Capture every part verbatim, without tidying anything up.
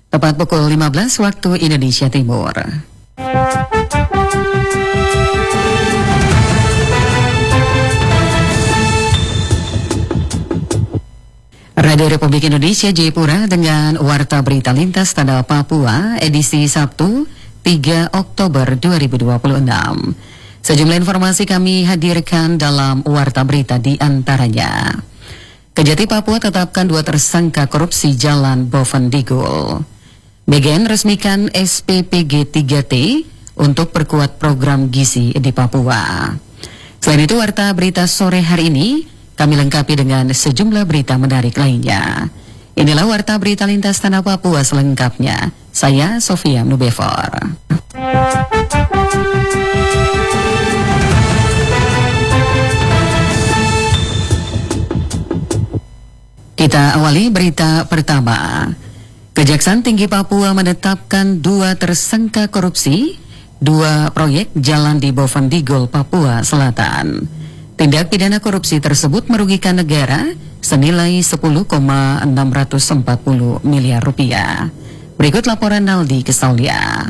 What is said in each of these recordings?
Tepat pukul lima belas waktu Indonesia Timur. Radio Republik Indonesia Jayapura dengan Warta Berita Lintas Tanda Papua edisi Sabtu tiga Oktober dua ribu dua puluh enam. Sejumlah informasi kami hadirkan dalam Warta Berita di antaranya. Kejati Papua tetapkan dua tersangka korupsi Jalan Bovendigul. B G N resmikan S P P G tiga T untuk perkuat program gizi di Papua. Selain itu, Warta Berita sore hari ini kami lengkapi dengan sejumlah berita menarik lainnya. Inilah Warta Berita Lintas Tanah Papua selengkapnya. Saya Sofia Nubefor. Kita awali berita pertama. Kejaksaan Tinggi Papua menetapkan dua tersangka korupsi dua proyek jalan di Bovendigul, Papua Selatan. Tindak pidana korupsi tersebut merugikan negara senilai sepuluh koma enam empat nol miliar rupiah. Berikut laporan Naldi Kesaulia.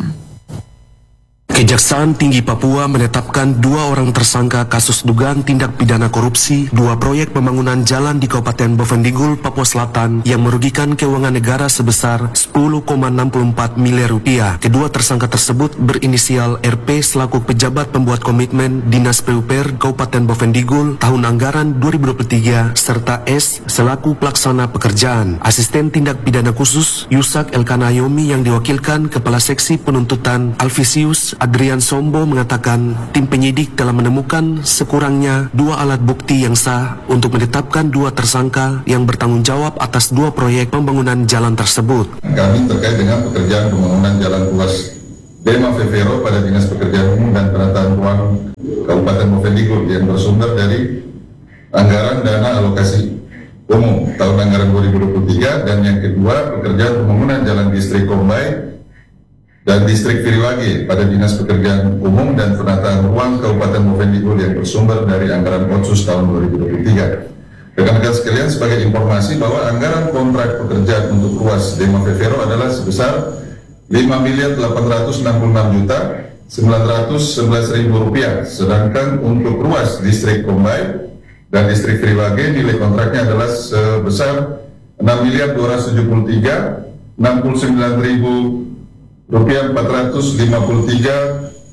Kejaksaan Tinggi Papua menetapkan dua orang tersangka kasus dugaan tindak pidana korupsi dua proyek pembangunan jalan di Kabupaten Bovendigul, Papua Selatan yang merugikan keuangan negara sebesar sepuluh koma enam empat miliar rupiah. Kedua tersangka tersebut berinisial R P selaku pejabat pembuat komitmen Dinas P U P R Kabupaten Bovendigul tahun anggaran dua ribu dua puluh tiga serta S selaku pelaksana pekerjaan. Asisten tindak pidana khusus Yusak Elkanayomi yang diwakilkan Kepala Seksi Penuntutan Alvisius Adrian Sombo mengatakan tim penyidik telah menemukan sekurangnya dua alat bukti yang sah untuk menetapkan dua tersangka yang bertanggung jawab atas dua proyek pembangunan jalan tersebut. Kami terkait dengan pekerjaan pembangunan jalan ruas Dema Vevero pada Dinas Pekerjaan Umum dan Penataan Ruang Kabupaten Bovendigul yang bersumber dari anggaran dana alokasi umum tahun anggaran dua ribu dua puluh tiga, dan yang kedua pekerjaan pembangunan jalan distrik Kombay dan distrik Viriwage pada Dinas Pekerjaan Umum dan Penataan Ruang Kabupaten Bovendigul yang bersumber dari anggaran Otsus tahun dua ribu dua puluh tiga. Rekan-rekan sekalian, sebagai informasi bahwa anggaran kontrak pekerjaan untuk ruas Dema Vevero adalah sebesar lima miliar delapan ratus enam puluh enam juta sembilan ratus sebelas ribu rupiah, sedangkan untuk ruas distrik Kombay dan distrik Viriwage nilai kontraknya adalah sebesar enam miliar dua ratus tujuh puluh tiga enam puluh sembilan ribu rupiah empat ratus lima puluh tiga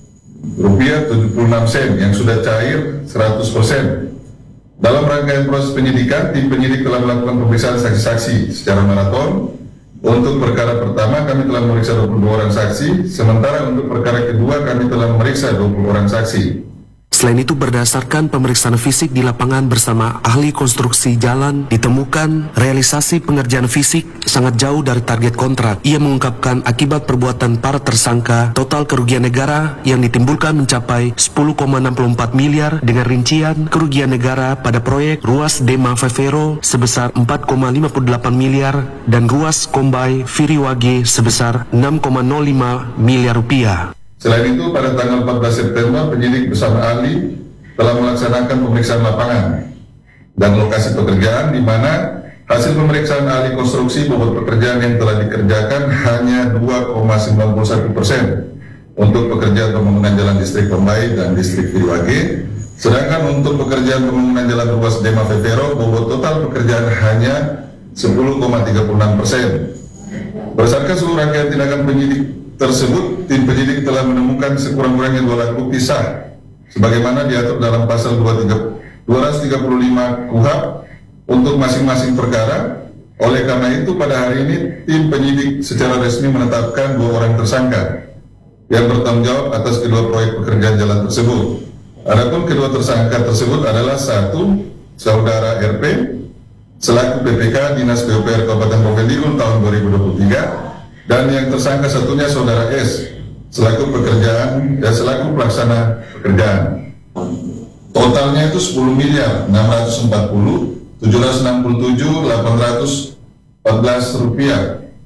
rupiah tujuh puluh enam sen yang sudah cair seratus persen. Dalam rangkaian proses penyidikan, tim penyidik telah melakukan pemeriksaan saksi-saksi secara maraton. Untuk perkara pertama kami telah memeriksa dua puluh dua orang saksi, sementara untuk perkara kedua kami telah memeriksa dua puluh orang saksi. Selain itu, berdasarkan pemeriksaan fisik di lapangan bersama ahli konstruksi jalan, ditemukan realisasi pengerjaan fisik sangat jauh dari target kontrak. Ia mengungkapkan akibat perbuatan para tersangka, total kerugian negara yang ditimbulkan mencapai sepuluh koma enam empat miliar dengan rincian kerugian negara pada proyek ruas Dema Vevero sebesar empat koma lima delapan miliar dan ruas Kombay Viriwage sebesar enam koma nol lima miliar rupiah. Selain itu, pada tanggal empat belas September, penyidik bersama ahli telah melaksanakan pemeriksaan lapangan dan lokasi pekerjaan, di mana hasil pemeriksaan ahli konstruksi bobot pekerjaan yang telah dikerjakan hanya dua koma sembilan satu persen untuk pekerjaan pembangunan jalan distrik Kombay dan distrik Viriwage, sedangkan untuk pekerjaan pembangunan jalan ruas Dema Vevero bobot total pekerjaan hanya sepuluh koma tiga enam persen. Berdasarkan seluruh rangkaian tindakan penyidik tersebut, tim penyidik telah menemukan sekurang-kurangnya dua alat bukti sah sebagaimana diatur dalam pasal dua ratus tiga puluh lima K U H A P untuk masing-masing perkara. Oleh karena itu, pada hari ini tim penyidik secara resmi menetapkan dua orang tersangka yang bertanggung jawab atas kedua proyek pekerjaan jalan tersebut. Adapun kedua tersangka tersebut adalah satu, saudara R P selaku P P K Dinas P U P R Kabupaten Bovendigul tahun dua ribu dua puluh tiga, dan yang tersangka satunya saudara S selaku pekerjaan dan selaku pelaksana pekerjaan. Totalnya itu sepuluh miliar enam ratus empat puluh tujuh ratus enam puluh tujuh delapan ratus empat belas rupiah.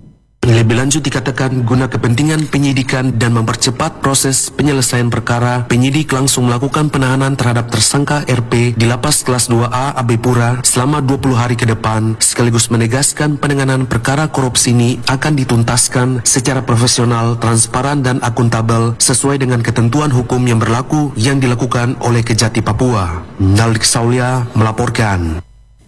Lebih lanjut dikatakan guna kepentingan penyidikan dan mempercepat proses penyelesaian perkara, penyidik langsung melakukan penahanan terhadap tersangka R P di Lapas Kelas dua A Abepura selama dua puluh hari ke depan, sekaligus menegaskan penanganan perkara korupsi ini akan dituntaskan secara profesional, transparan dan akuntabel sesuai dengan ketentuan hukum yang berlaku yang dilakukan oleh Kejati Papua. Naldik Saulia melaporkan.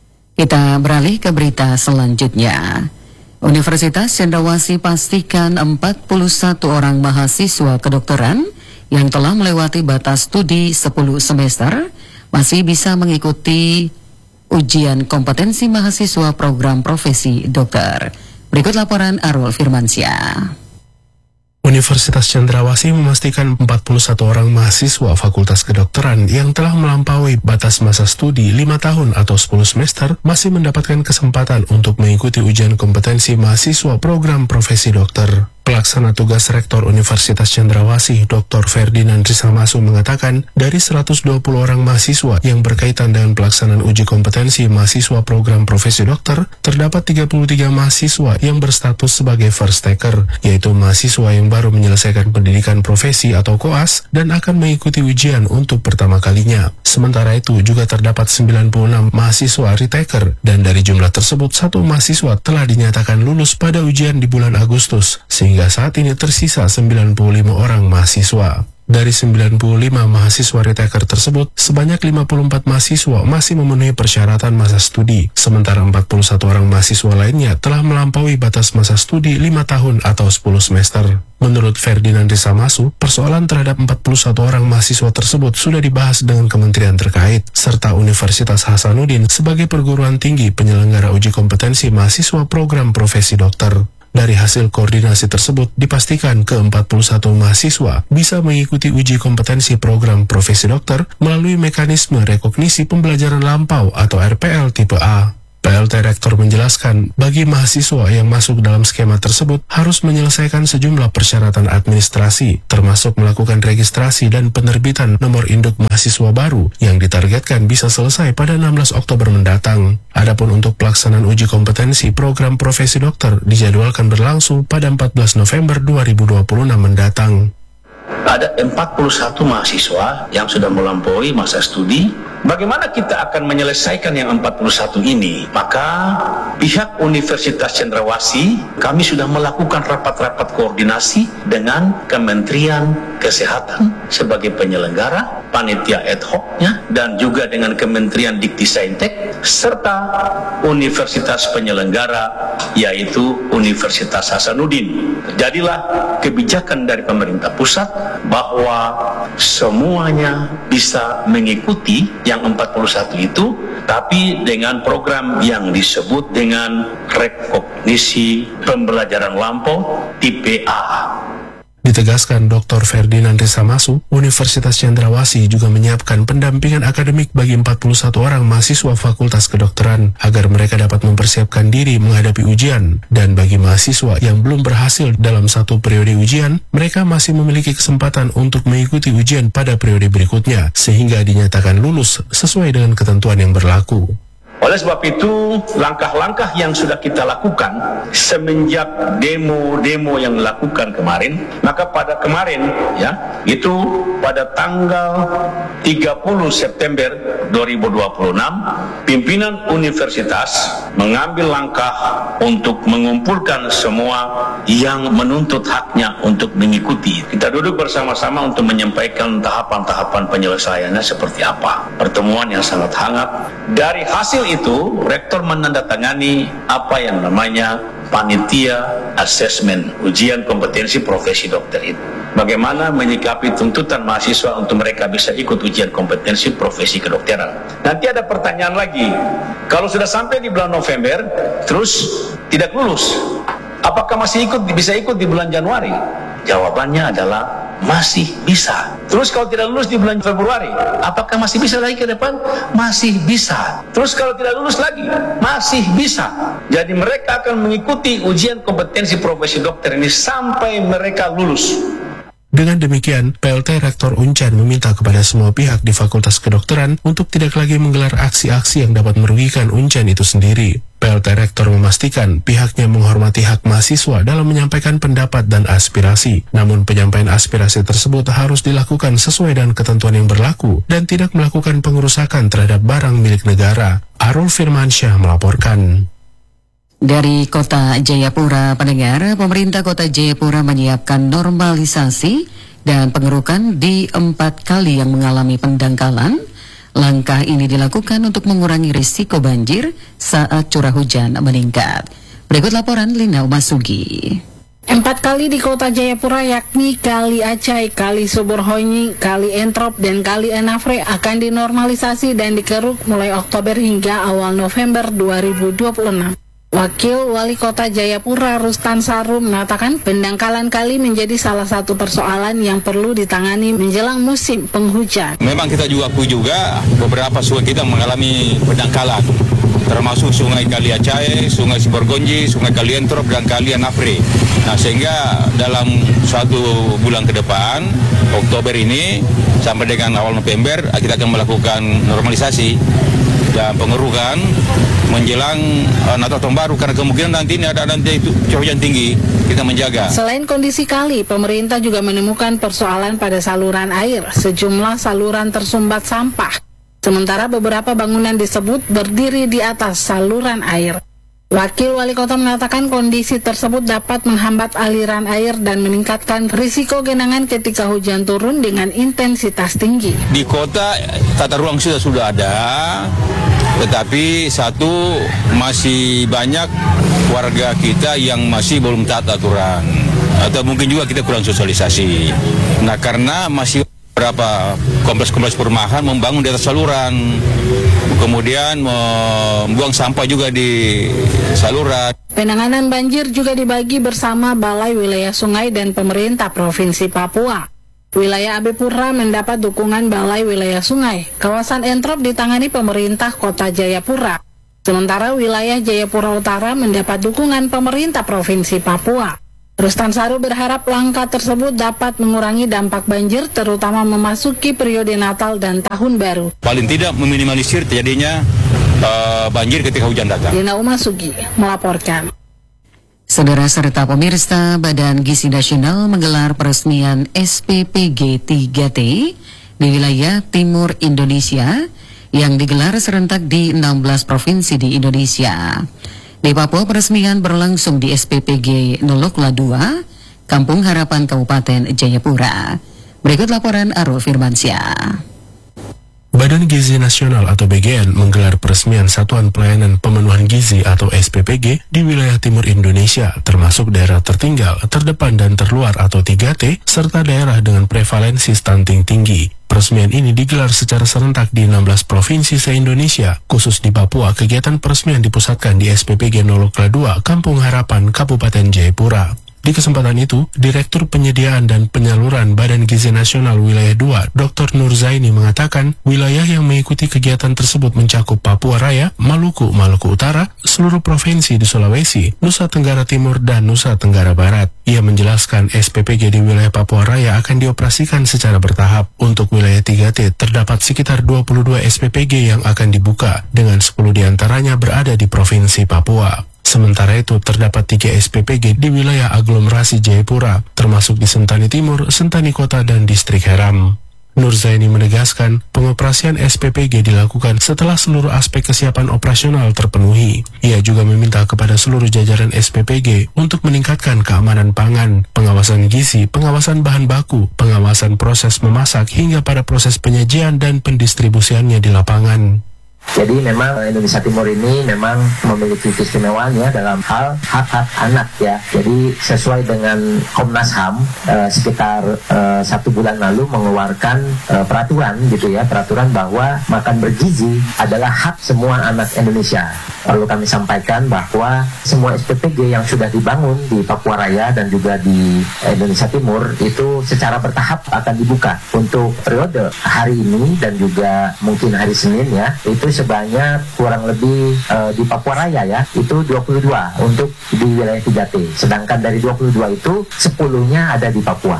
Kita beralih ke berita selanjutnya. Universitas Cendrawasih pastikan empat puluh satu orang mahasiswa kedokteran yang telah melewati batas studi sepuluh semester masih bisa mengikuti ujian kompetensi mahasiswa program profesi dokter. Berikut laporan Arul Firmansyah. Universitas Cendrawasih memastikan empat puluh satu orang mahasiswa Fakultas Kedokteran yang telah melampaui batas masa studi lima tahun atau sepuluh semester masih mendapatkan kesempatan untuk mengikuti ujian kompetensi mahasiswa program profesi dokter. Pelaksana tugas Rektor Universitas Cendrawasih, Doktor Ferdinand Risamasu mengatakan, dari seratus dua puluh orang mahasiswa yang berkaitan dengan pelaksanaan uji kompetensi mahasiswa program profesi dokter, terdapat tiga puluh tiga mahasiswa yang berstatus sebagai first taker, yaitu mahasiswa yang baru menyelesaikan pendidikan profesi atau koas dan akan mengikuti ujian untuk pertama kalinya. Sementara itu juga terdapat sembilan puluh enam mahasiswa retaker, dan dari jumlah tersebut satu mahasiswa telah dinyatakan lulus pada ujian di bulan Agustus, sehingga saat ini tersisa sembilan puluh lima orang mahasiswa. Dari sembilan puluh lima mahasiswa retaker tersebut, sebanyak lima puluh empat mahasiswa masih memenuhi persyaratan masa studi, sementara empat puluh satu orang mahasiswa lainnya telah melampaui batas masa studi lima tahun atau sepuluh semester. Menurut Ferdinand Risamasu, persoalan terhadap empat puluh satu orang mahasiswa tersebut sudah dibahas dengan kementerian terkait, serta Universitas Hasanuddin sebagai perguruan tinggi penyelenggara uji kompetensi mahasiswa program profesi dokter. Dari hasil koordinasi tersebut, dipastikan ke empat puluh satu mahasiswa bisa mengikuti uji kompetensi program profesi dokter melalui mekanisme rekognisi pembelajaran lampau atau R P L tipe A. P L T Rektor menjelaskan, bagi mahasiswa yang masuk dalam skema tersebut harus menyelesaikan sejumlah persyaratan administrasi, termasuk melakukan registrasi dan penerbitan nomor induk mahasiswa baru yang ditargetkan bisa selesai pada enam belas Oktober mendatang. Adapun untuk pelaksanaan uji kompetensi program profesi dokter dijadwalkan berlangsung pada empat belas November dua ribu dua puluh enam mendatang. Ada empat puluh satu mahasiswa yang sudah melampaui masa studi. Bagaimana kita akan menyelesaikan yang empat puluh satu ini? Maka pihak Universitas Cendrawasih, kami sudah melakukan rapat-rapat koordinasi dengan Kementerian Kesehatan sebagai penyelenggara, panitia ad hoc-nya, dan juga dengan Kementerian Dikti-Saintek, serta Universitas penyelenggara, yaitu Universitas Hasanuddin. Jadilah kebijakan dari pemerintah pusat bahwa semuanya bisa mengikuti yang empat puluh satu itu, tapi dengan program yang disebut dengan rekognisi pembelajaran lampau tipe A. Ditegaskan Doktor Ferdinand Risamasu, Universitas Cendrawasih juga menyiapkan pendampingan akademik bagi empat puluh satu orang mahasiswa Fakultas Kedokteran agar mereka dapat mempersiapkan diri menghadapi ujian. Dan bagi mahasiswa yang belum berhasil dalam satu periode ujian, mereka masih memiliki kesempatan untuk mengikuti ujian pada periode berikutnya sehingga dinyatakan lulus sesuai dengan ketentuan yang berlaku. Oleh sebab itu, langkah-langkah yang sudah kita lakukan semenjak demo-demo yang dilakukan kemarin, maka pada kemarin, ya, itu pada tanggal tiga puluh September dua ribu dua puluh enam, pimpinan universitas mengambil langkah untuk mengumpulkan semua yang menuntut haknya untuk mengikuti. Kita duduk bersama-sama untuk menyampaikan tahapan-tahapan penyelesaiannya seperti apa. Pertemuan yang sangat hangat. Dari hasil itu, Rektor menandatangani apa yang namanya panitia asesmen ujian kompetensi profesi dokter itu. Bagaimana menyikapi tuntutan mahasiswa untuk mereka bisa ikut ujian kompetensi profesi kedokteran. Nanti ada pertanyaan lagi, kalau sudah sampai di bulan November, terus tidak lulus, apakah masih ikut bisa ikut di bulan Januari? Jawabannya adalah masih bisa. Terus kalau tidak lulus di bulan Februari, apakah masih bisa lagi ke depan? Masih bisa. Terus kalau tidak lulus lagi, masih bisa. Jadi mereka akan mengikuti ujian kompetensi profesi dokter ini sampai mereka lulus. Dengan demikian, P L T Rektor Unchan meminta kepada semua pihak di Fakultas Kedokteran untuk tidak lagi menggelar aksi-aksi yang dapat merugikan Unchan itu sendiri. P L T Rektor memastikan pihaknya menghormati hak mahasiswa dalam menyampaikan pendapat dan aspirasi. Namun penyampaian aspirasi tersebut harus dilakukan sesuai dengan ketentuan yang berlaku dan tidak melakukan pengerusakan terhadap barang milik negara. Arul Firmansyah melaporkan. Dari Kota Jayapura, pendengar, pemerintah Kota Jayapura menyiapkan normalisasi dan pengerukan di empat kali yang mengalami pendangkalan. Langkah ini dilakukan untuk mengurangi risiko banjir saat curah hujan meningkat. Berikut laporan Lina Umasugi. Empat kali di Kota Jayapura yakni Kali Acai, Kali Suburhonyi, Kali Entrop, dan Kali Enafre akan dinormalisasi dan dikeruk mulai Oktober hingga awal November dua ribu dua puluh enam. Wakil Wali Kota Jayapura Rustan Saru mengatakan pendangkalan kali menjadi salah satu persoalan yang perlu ditangani menjelang musim penghujan. Memang kita juga akui juga beberapa sungai kita mengalami pendangkalan, termasuk Sungai Kali Acai, Sungai Siborgonji, Sungai Kali Entrop, dan Kali Anafre. Nah, sehingga dalam suatu bulan ke depan, Oktober ini sampai dengan awal November, kita akan melakukan normalisasi dan pengerukan menjelang uh, Natal Tahun Baru, karena kemungkinan nanti ini ada nanti itu curah hujan tinggi, kita menjaga. Selain kondisi kali, pemerintah juga menemukan persoalan pada saluran air. Sejumlah saluran tersumbat sampah, sementara beberapa bangunan disebut berdiri di atas saluran air. Wakil Wali Kota mengatakan kondisi tersebut dapat menghambat aliran air dan meningkatkan risiko genangan ketika hujan turun dengan intensitas tinggi. Di kota tata ruang sudah sudah ada, tetapi satu masih banyak warga kita yang masih belum taat aturan, atau mungkin juga kita kurang sosialisasi. Nah, karena masih beberapa kompleks-kompleks perumahan membangun di atas saluran, kemudian membuang sampah juga di saluran. Penanganan banjir juga dibagi bersama Balai Wilayah Sungai dan pemerintah Provinsi Papua. Wilayah Abepura mendapat dukungan Balai Wilayah Sungai. Kawasan Entrop ditangani pemerintah Kota Jayapura. Sementara wilayah Jayapura Utara mendapat dukungan pemerintah Provinsi Papua. Rustan Saru berharap langkah tersebut dapat mengurangi dampak banjir, terutama memasuki periode Natal dan Tahun Baru. Paling tidak meminimalisir terjadinya uh, banjir ketika hujan datang. Lina Umasugi melaporkan. Saudara serta pemirsa, Badan Gizi Nasional menggelar peresmian S P P G tiga T di wilayah Timur Indonesia yang digelar serentak di enam belas provinsi di Indonesia. Di Papua, peresmian berlangsung di S P P G Nolokla dua, Kampung Harapan Kabupaten Jayapura. Berikut laporan Arul Firmansyah. Badan Gizi Nasional atau B G N menggelar peresmian Satuan Pelayanan Pemenuhan Gizi atau S P P G di wilayah Timur Indonesia, termasuk daerah tertinggal, terdepan dan terluar atau tiga T, serta daerah dengan prevalensi stunting tinggi. Peresmian ini digelar secara serentak di enam belas provinsi se-Indonesia. Khusus di Papua, kegiatan peresmian dipusatkan di S P P G Nolokla dua, Kampung Harapan, Kabupaten Jayapura. Di kesempatan itu, Direktur Penyediaan dan Penyaluran Badan Gizi Nasional Wilayah dua, Doktor Nur Zaini mengatakan, wilayah yang mengikuti kegiatan tersebut mencakup Papua Raya, Maluku, Maluku Utara, seluruh provinsi di Sulawesi, Nusa Tenggara Timur, dan Nusa Tenggara Barat. Ia menjelaskan S P P G di wilayah Papua Raya akan dioperasikan secara bertahap. Untuk wilayah tiga T, terdapat sekitar dua puluh dua S P P G yang akan dibuka, dengan sepuluh diantaranya berada di Provinsi Papua. Sementara itu, terdapat tiga S P P G di wilayah aglomerasi Jayapura, termasuk di Sentani Timur, Sentani Kota, dan Distrik Heram. Nur Zaini menegaskan, pengoperasian S P P G dilakukan setelah seluruh aspek kesiapan operasional terpenuhi. Ia juga meminta kepada seluruh jajaran S P P G untuk meningkatkan keamanan pangan, pengawasan gizi, pengawasan bahan baku, pengawasan proses memasak, hingga pada proses penyajian dan pendistribusiannya di lapangan. Jadi memang Indonesia Timur ini memang memiliki keistimewaan ya dalam hal hak-hak anak ya. Jadi sesuai dengan Komnas H A M eh, sekitar eh, satu bulan lalu mengeluarkan eh, peraturan gitu ya, peraturan bahwa makan bergizi adalah hak semua anak Indonesia. Perlu kami sampaikan bahwa semua S P P G yang sudah dibangun di Papua Raya dan juga di Indonesia Timur itu secara bertahap akan dibuka untuk periode hari ini dan juga mungkin hari Senin ya. Itu sebanyak kurang lebih uh, di Papua Raya ya, itu dua puluh dua untuk di wilayah tiga T. Sedangkan dari dua puluh dua itu sepuluhnya ada di Papua.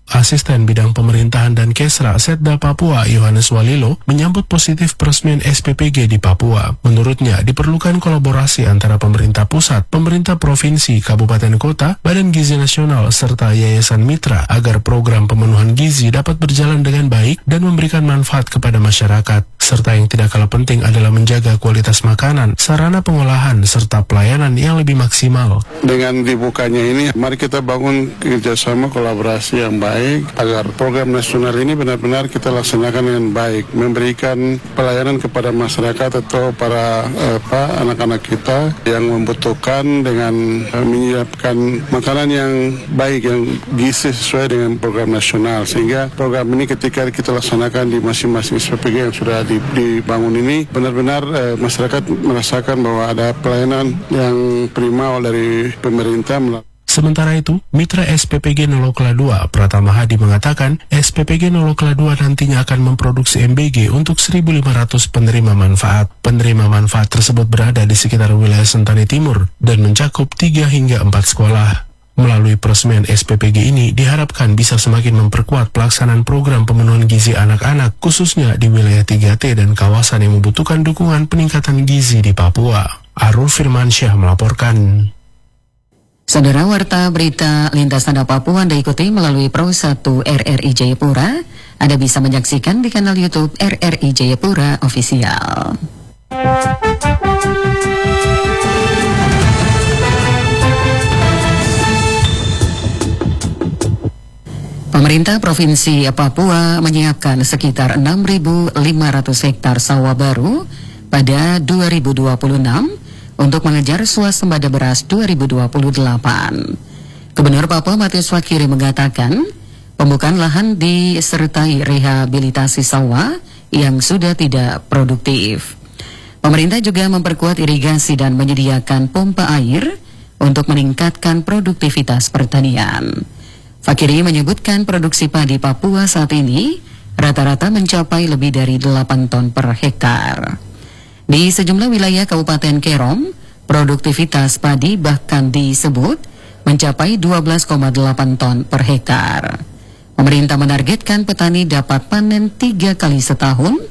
Asisten Bidang Pemerintahan dan Kesra Setda Papua Yohanes Walilo menyambut positif peresmian S P P G di Papua. Menurutnya diperlukan kolaborasi antara pemerintah pusat, pemerintah provinsi, kabupaten kota, Badan Gizi Nasional, serta yayasan mitra agar program pemenuhan gizi dapat berjalan dengan baik dan memberikan manfaat kepada masyarakat. Serta yang tidak kalah penting adalah menjaga kualitas makanan, sarana pengolahan, serta pelayanan yang lebih maksimal. Dengan dibukanya ini, mari kita bangun kerjasama kolaborasi yang baik agar program nasional ini benar-benar kita laksanakan dengan baik, memberikan pelayanan kepada masyarakat atau para apa, anak-anak kita yang membutuhkan dengan uh, menyiapkan makanan yang baik, yang gizi sesuai dengan program nasional, sehingga program ini ketika kita laksanakan di masing-masing S P P G yang sudah dibangun ini benar-benar uh, masyarakat merasakan bahwa ada pelayanan yang prima dari pemerintah. Sementara itu, mitra S P P G Nolokla dua, Pratama Hadi mengatakan S P P G Nolokla dua nantinya akan memproduksi M B G untuk seribu lima ratus penerima manfaat. Penerima manfaat tersebut berada di sekitar wilayah Sentani Timur dan mencakup tiga hingga empat sekolah. Melalui peresmian S P P G ini diharapkan bisa semakin memperkuat pelaksanaan program pemenuhan gizi anak-anak, khususnya di wilayah tiga T dan kawasan yang membutuhkan dukungan peningkatan gizi di Papua. Arul Firmansyah melaporkan. Saudara, warta berita lintas tanda Papua Anda ikuti melalui Pro satu R R I Jayapura. Anda bisa menyaksikan di kanal YouTube R R I Jayapura Official. Pemerintah Provinsi Papua menyiapkan sekitar enam ribu lima ratus hektar sawah baru pada dua ribu dua puluh enam untuk mengejar swasembada beras dua ribu dua puluh delapan. Gubernur Papua Matius Wakiri mengatakan, pembukaan lahan disertai rehabilitasi sawah yang sudah tidak produktif. Pemerintah juga memperkuat irigasi dan menyediakan pompa air untuk meningkatkan produktivitas pertanian. Fakiri menyebutkan produksi padi Papua saat ini rata-rata mencapai lebih dari delapan ton per hektar. Di sejumlah wilayah Kabupaten Kerom, produktivitas padi bahkan disebut mencapai dua belas koma delapan ton per hektar. Pemerintah menargetkan petani dapat panen tiga kali setahun